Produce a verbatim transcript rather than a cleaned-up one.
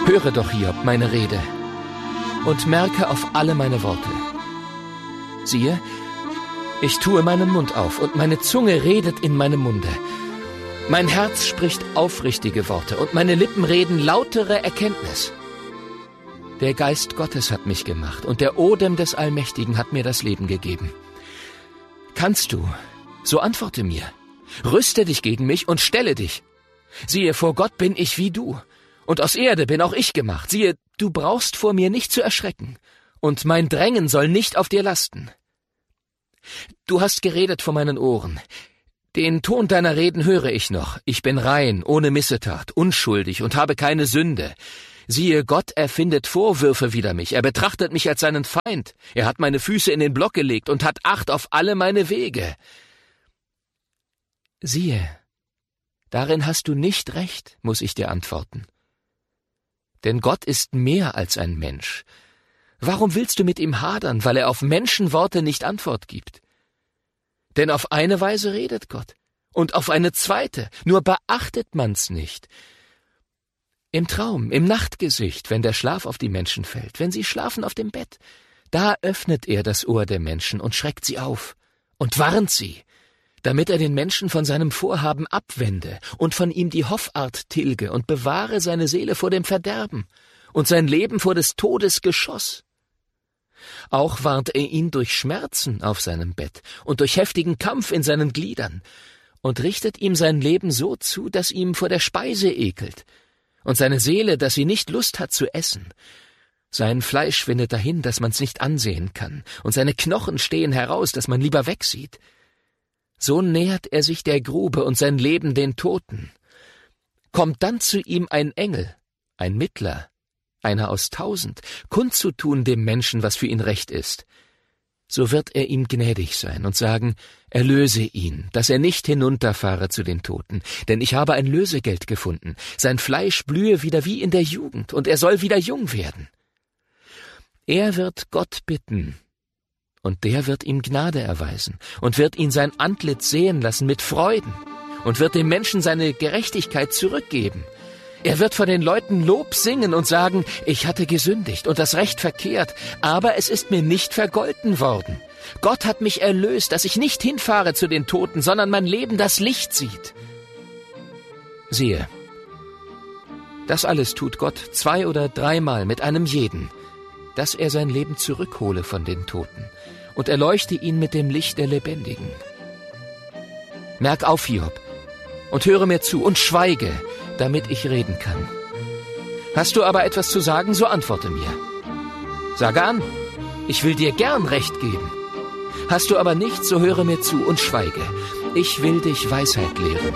Höre doch, Hiob, meine Rede und merke auf alle meine Worte. Siehe, ich tue meinen Mund auf und meine Zunge redet in meinem Munde. Mein Herz spricht aufrichtige Worte und meine Lippen reden lautere Erkenntnis. Der Geist Gottes hat mich gemacht und der Odem des Allmächtigen hat mir das Leben gegeben. Kannst du, so antworte mir, rüste dich gegen mich und stelle dich. Siehe, vor Gott bin ich wie du, und aus Erde bin auch ich gemacht. Siehe, du brauchst vor mir nicht zu erschrecken, und mein Drängen soll nicht auf dir lasten. Du hast geredet vor meinen Ohren. Den Ton deiner Reden höre ich noch. Ich bin rein, ohne Missetat, unschuldig und habe keine Sünde. Siehe, Gott erfindet Vorwürfe wider mich. Er betrachtet mich als seinen Feind. Er hat meine Füße in den Block gelegt und hat Acht auf alle meine Wege. Siehe, darin hast du nicht recht, muss ich dir antworten. Denn Gott ist mehr als ein Mensch. Warum willst du mit ihm hadern, weil er auf Menschenworte nicht Antwort gibt? Denn auf eine Weise redet Gott und auf eine zweite, nur beachtet man's nicht. Im Traum, im Nachtgesicht, wenn der Schlaf auf die Menschen fällt, wenn sie schlafen auf dem Bett, da öffnet er das Ohr der Menschen und schreckt sie auf und warnt sie, damit er den Menschen von seinem Vorhaben abwende und von ihm die Hoffart tilge und bewahre seine Seele vor dem Verderben und sein Leben vor des Todes Geschoss. Auch warnt er ihn durch Schmerzen auf seinem Bett und durch heftigen Kampf in seinen Gliedern und richtet ihm sein Leben so zu, dass ihm vor der Speise ekelt und seine Seele, dass sie nicht Lust hat zu essen. Sein Fleisch schwindet dahin, dass man's nicht ansehen kann, und seine Knochen stehen heraus, dass man lieber wegsieht. So nähert er sich der Grube und sein Leben den Toten. Kommt dann zu ihm ein Engel, ein Mittler, einer aus tausend, kundzutun dem Menschen, was für ihn recht ist. So wird er ihm gnädig sein und sagen, erlöse ihn, dass er nicht hinunterfahre zu den Toten, denn ich habe ein Lösegeld gefunden. Sein Fleisch blühe wieder wie in der Jugend, und er soll wieder jung werden. Er wird Gott bitten, und der wird ihm Gnade erweisen und wird ihn sein Antlitz sehen lassen mit Freuden und wird dem Menschen seine Gerechtigkeit zurückgeben. Er wird vor den Leuten Lob singen und sagen, ich hatte gesündigt und das Recht verkehrt, aber es ist mir nicht vergolten worden. Gott hat mich erlöst, dass ich nicht hinfahre zu den Toten, sondern mein Leben das Licht sieht. Siehe, das alles tut Gott zwei- oder dreimal mit einem jeden, dass er sein Leben zurückhole von den Toten und erleuchte ihn mit dem Licht der Lebendigen. Merk auf, Hiob, und höre mir zu und schweige, damit ich reden kann. Hast du aber etwas zu sagen, so antworte mir. Sage an, ich will dir gern Recht geben. Hast du aber nichts, so höre mir zu und schweige. Ich will dich Weisheit lehren.